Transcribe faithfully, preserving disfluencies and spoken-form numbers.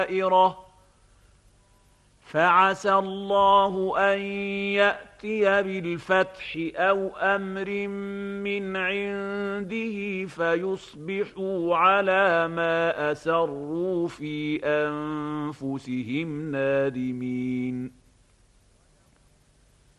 فعسى الله أن يأتي بالفتح أو أمر من عنده فيصبحوا على ما أسروا في أنفسهم نادمين.